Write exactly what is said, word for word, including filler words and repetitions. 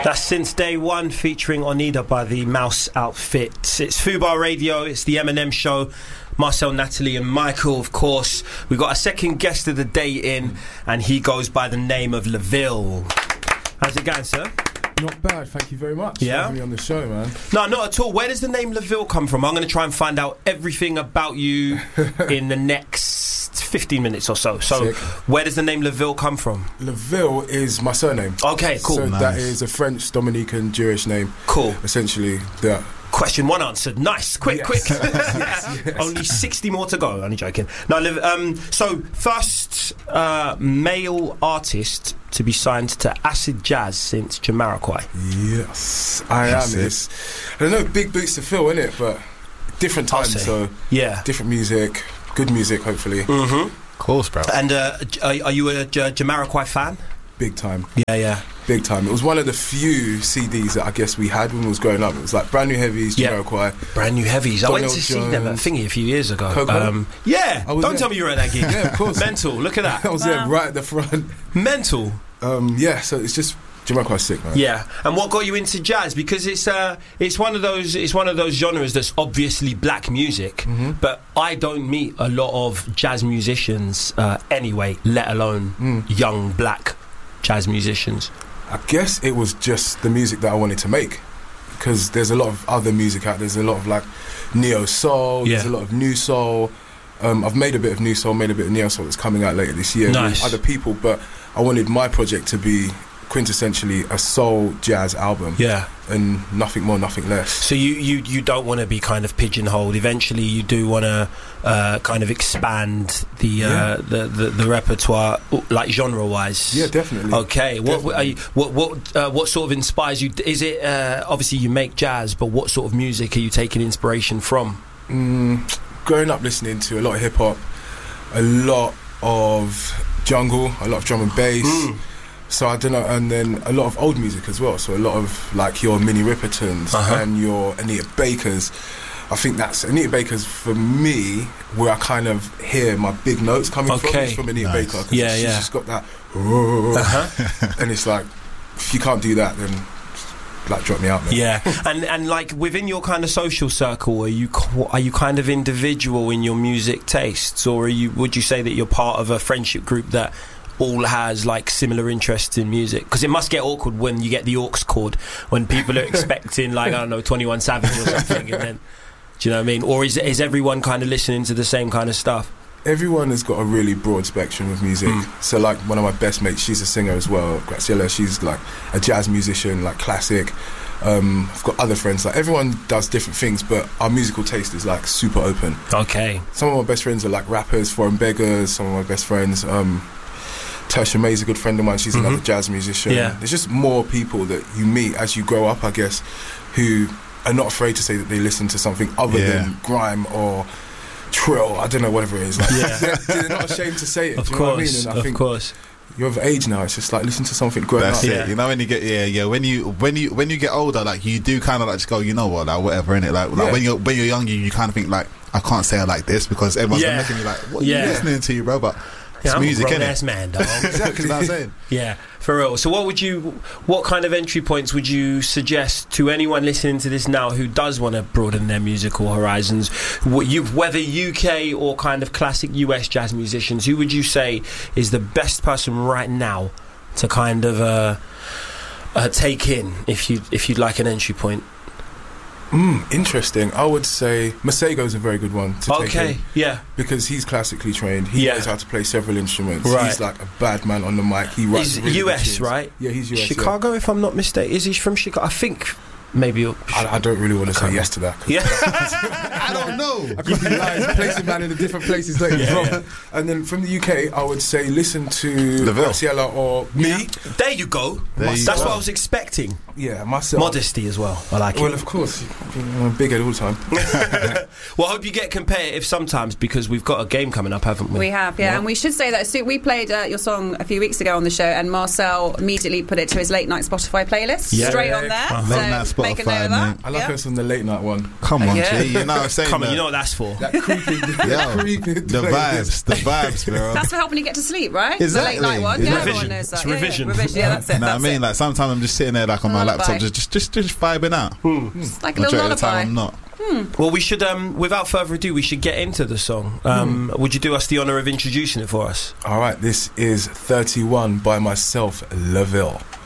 That's Since Day One featuring Onida by the Mouse Outfit. It's Fubar Radio, it's the Eminem Show. Marcel, Natalie and Michael, of course. We've got a second guest of the day in, and he goes by the name of LaVille. How's it going, sir? Not bad, thank you very much yeah? for having me on the show, man. No, not at all. Where does the name LaVille come from? I'm going to try and find out everything about you in the next fifteen minutes or so. So, Sick. Where does the name LaVille come from? LaVille is my surname. Okay, cool. So nice. That is a French, Dominican, Jewish name. Cool. Essentially, that. Question one answered. Nice. Quick, yes. quick. yes, yes. Only sixty more to go. Only joking. No, um, so, first uh, male artist to be signed to Acid Jazz since Jamiroquai. Yes, I am. It's, I don't know, big boots to fill, innit? But different times, so yeah, different music, good music, hopefully. Mm-hmm. Of course, bro. And uh, are, are you a J- Jamiroquai fan? Big time. Yeah, yeah. Big time. It was one of the few C Ds that I guess we had when we was growing up. It was like Brand New Heavies, Jamiroquai. Yeah. Brand New Heavies. I went to Jones. see them at Thingy a few years ago. Um, yeah. Don't there. tell me you were at that gig. Yeah, of course. Mental. Look at that. I was wow. there right at the front. Mental. Um, yeah, so it's just Jamiroquai's sick, man. Yeah. And what got you into jazz? Because it's uh, it's one of those it's one of those genres that's obviously black music, mm-hmm. but I don't meet a lot of jazz musicians uh, anyway, let alone mm. young black jazz musicians. I guess it was just the music that I wanted to make, because there's a lot of other music out there. There's a lot of like neo soul, yeah. there's a lot of new soul. um, I've made a bit of new soul, made a bit of neo soul that's coming out later this year nice. with other people, but I wanted my project to be quintessentially a soul jazz album, yeah, and nothing more, nothing less. So you, you, you don't want to be kind of pigeonholed. Eventually you do want to uh, kind of expand the, uh, yeah. the, the the repertoire, like genre wise. Yeah, definitely. Okay, what definitely. Are you, what what uh, what sort of inspires you? Is it uh, obviously you make jazz, but what sort of music are you taking inspiration from? Mm, growing up listening to a lot of hip hop, a lot of jungle, a lot of drum and bass. Mm. So I don't know, and then a lot of old music as well. So a lot of like your Minnie Ripertons uh-huh. and your Anita Bakers. I think that's Anita Baker's for me where I kind of hear my big notes coming okay. from. It's from Anita nice. Baker, because yeah, she's yeah. just got that, uh-huh. and it's like if you can't do that, then like drop me out, man. Yeah, and and like within your kind of social circle, are you are you kind of individual in your music tastes, or are you? Would you say that you're part of a friendship group that all has like similar interests in music? Because it must get awkward when you get the aux chord, when people are expecting like I don't know twenty-one Savage or something, and then do you know what I mean? Or is is everyone kind of listening to the same kind of stuff? Everyone has got a really broad spectrum of music. Mm. So like one of my best mates, she's a singer as well, Graciela, she's like a jazz musician, like classic. um, I've got other friends, like everyone does different things, but our musical taste is like super open. Okay. Some of my best friends are like rappers, Foreign Beggars. Some of my best friends, um, Tasha May's a good friend of mine, she's mm-hmm. another jazz musician. Yeah. There's just more people that you meet as you grow up, I guess, who are not afraid to say that they listen to something other yeah. than grime or trill, I don't know, whatever it is. Like, yeah. they're, they're not ashamed to say it. Of do you course, know what I mean? And I of think course. You're of age now. It's just like listen to something growing That's up. it. Yeah. You know when you get yeah yeah when you when you when you get older, like you do kind of like just go, you know what, like whatever, innit? Like, like yeah. when you're when you're young, you, you kind of think like, I can't say it like this because everyone's yeah. looking at me like, what yeah. are you listening to, you bro? But it's yeah, music, I'm a innit? grown-ass man, dog. Exactly what I'm saying. Yeah, for real. So what would you, what kind of entry points would you suggest to anyone listening to this now who does want to broaden their musical horizons? What you, whether U K or kind of classic U S jazz musicians, who would you say is the best person right now to kind of uh, uh, take in, if you if you'd like an entry point? Mm, interesting. I would say Masego's a very good one to okay, take in. yeah. Because he's classically trained. He yeah. knows how to play several instruments. Right. He's like a bad man on the mic. He writes He's really U S, good tunes. right? Yeah, he's U S. Chicago, yeah. if I'm not mistaken. Is he from Chicago? I think maybe. I, I don't really want to say yes to that. Yeah. I don't know. I could be lying, placing man in the different places that he's Yeah, from. yeah. And then from the U K, I would say listen to LaVille. Graciela or me. There you go. There you That's go. what I was expecting. Yeah, myself. Modesty as well. I like Well, it. of course. I'm a big head all the time. Well, I hope you get competitive sometimes because we've got a game coming up, haven't we? We have, yeah. What? And we should say that so we played uh, your song a few weeks ago on the show, and Marcel immediately put it to his late night Spotify playlist. Yeah. Straight on there. Uh, so late night Spotify make a note of that. I like Yeah. us on the late night one. Come on, Yeah. G. You know what I'm saying? Come on, that- you know what that's for. That creeping, Yo, that creeping the vibes, the vibes, bro. That's for helping you get to sleep, right? Exactly. The late night one. Yeah, Exactly. everyone knows that. It's Yeah, yeah, revision. revision. Yeah, that's it. No, I that's mean, it. like sometimes I'm just sitting there, like on my Lullaby. laptop, just, just, just vibing out. It's like a little Majority of the time, lullaby. I'm not. Well, we should, um, without further ado, we should get into the song. Um, Would you do us the honour of introducing it for us? All right, this is thirty-one by myself, Laville.